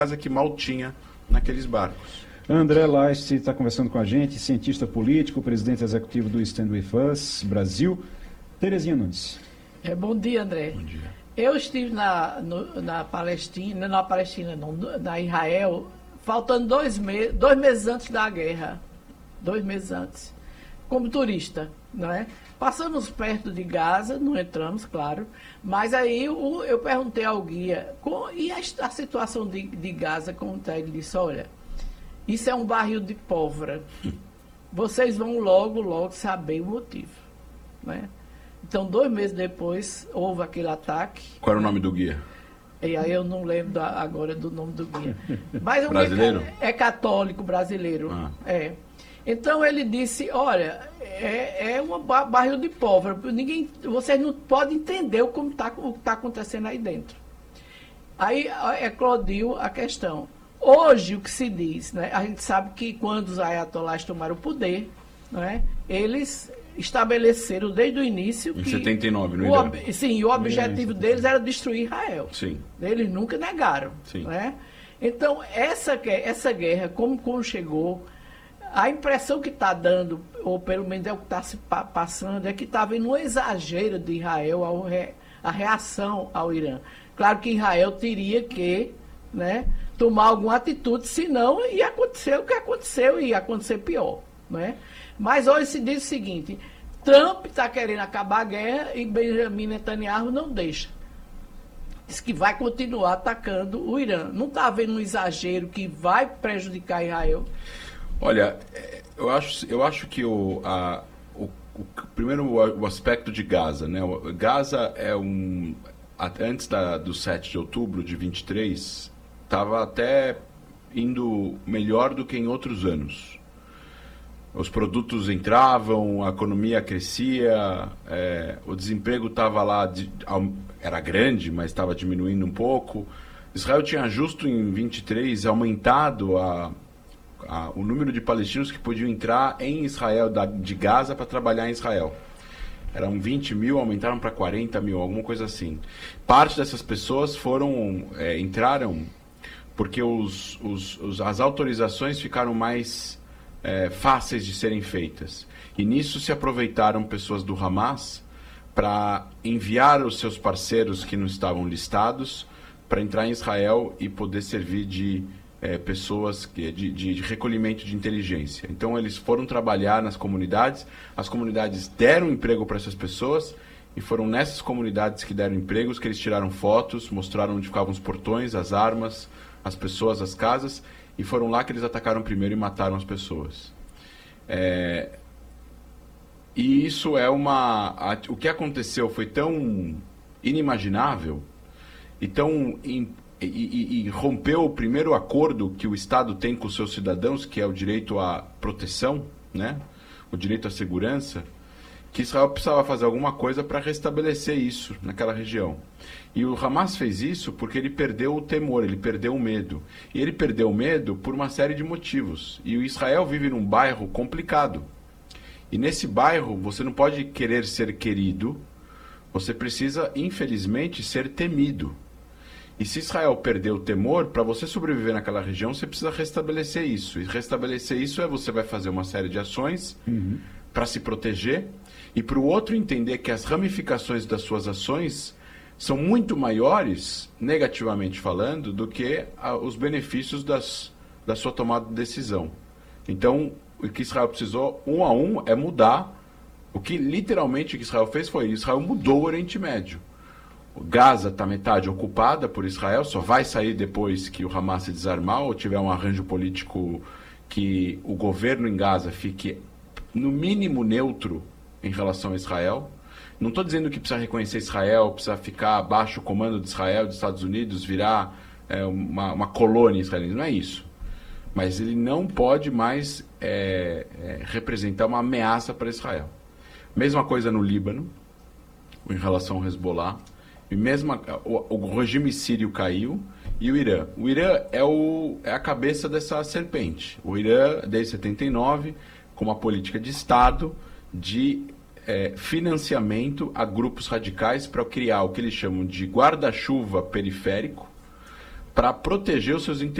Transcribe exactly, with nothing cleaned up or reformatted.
casa que mal tinha naqueles barcos. André Leist está conversando com a gente, cientista político, presidente executivo do Stand With Us Brasil. Terezinha Nunes. É, bom dia, André. Bom dia. Eu estive na, no, na Palestina, não na Palestina, não, na Israel, faltando dois, me dois meses antes da guerra. Dois meses antes. Como turista, não é? Passamos perto de Gaza, não entramos, claro, mas aí eu, eu perguntei ao guia, com, e a, a situação de, de Gaza, como está? Ele disse, olha, isso é um barril de pólvora. Vocês vão logo, logo saber o motivo, né? Então, dois meses depois, houve aquele ataque. Qual era o nome do guia? E aí eu não lembro da, agora do nome do guia. Mas brasileiro? É, é católico brasileiro. Ah. É. Então ele disse, olha, é, é um barril de pólvora. Ninguém, vocês não podem entender como tá, o que está acontecendo aí dentro. Aí eclodiu a questão. Hoje, o que se diz, né, a gente sabe que quando os ayatolás tomaram o poder, né, eles estabeleceram desde o início em que... setenta e nove, no o Irã. ob, Sim, o objetivo deles era destruir Israel. Sim. Eles nunca negaram. Sim. Né? Então, essa, essa guerra, como, como chegou, a impressão que está dando, ou pelo menos é o que está se pa passando, é que está havendo um exagero de Israel ao re, a reação ao Irã. Claro que Israel teria que, né, tomar alguma atitude, senão ia acontecer o que aconteceu e ia acontecer pior. Né? Mas hoje se diz o seguinte, Trump está querendo acabar a guerra e Benjamin Netanyahu não deixa. Diz que vai continuar atacando o Irã. Não está havendo um exagero que vai prejudicar Israel? Olha, eu acho, eu acho que o, a, o, o primeiro o aspecto de Gaza, né? Gaza é um... Antes da, do sete de outubro de vinte e três, estava até indo melhor do que em outros anos. Os produtos entravam, a economia crescia, é, o desemprego estava lá, de, era grande, mas estava diminuindo um pouco. Israel tinha justo em vinte e três aumentado a, a, o número de palestinos que podiam entrar em Israel, da, de Gaza, para trabalhar em Israel. Eram vinte mil, aumentaram para quarenta mil, alguma coisa assim. Parte dessas pessoas foram, é, entraram porque os, os, os, as autorizações ficaram mais é, fáceis de serem feitas. E nisso se aproveitaram pessoas do Hamas para enviar os seus parceiros que não estavam listados para entrar em Israel e poder servir de é, pessoas que, de, de recolhimento de inteligência. Então eles foram trabalhar nas comunidades, as comunidades deram emprego para essas pessoas e foram nessas comunidades que deram empregos que eles tiraram fotos, mostraram onde ficavam os portões, as armas, as pessoas, as casas, e foram lá que eles atacaram primeiro e mataram as pessoas. É, e isso é uma... A, o que aconteceu foi tão inimaginável e tão... In, E, e, e rompeu o primeiro acordo que o Estado tem com os seus cidadãos, que é o direito à proteção, né? O direito à segurança, que Israel precisava fazer alguma coisa para restabelecer isso naquela região. E o Hamas fez isso porque ele perdeu o temor, ele perdeu o medo. E ele perdeu o medo por uma série de motivos. E o Israel vive num bairro complicado. E nesse bairro você não pode querer ser querido, você precisa, infelizmente, ser temido. E se Israel perder o temor, para você sobreviver naquela região, você precisa restabelecer isso. E restabelecer isso é você vai fazer uma série de ações uhum. para se proteger e para o outro entender que as ramificações das suas ações são muito maiores, negativamente falando, do que a, os benefícios das, da sua tomada de decisão. Então, o que Israel precisou, um a um, é mudar. O que literalmente o que Israel fez foi, Israel mudou o Oriente Médio. Gaza está metade ocupada por Israel, só vai sair depois que o Hamas se desarmar ou tiver um arranjo político que o governo em Gaza fique, no mínimo, neutro em relação a Israel. Não estou dizendo que precisa reconhecer Israel, precisa ficar abaixo o comando de Israel, dos Estados Unidos, virar é, uma, uma colônia israelense, não é isso. Mas ele não pode mais é, é, representar uma ameaça para Israel. Mesma coisa no Líbano, em relação ao Hezbollah. E mesmo o, o regime sírio caiu e o Irã. O Irã é, o, é a cabeça dessa serpente. O Irã, desde setenta e nove, com uma política de Estado de é, financiamento a grupos radicais para criar o que eles chamam de guarda-chuva periférico, para proteger os seus interesses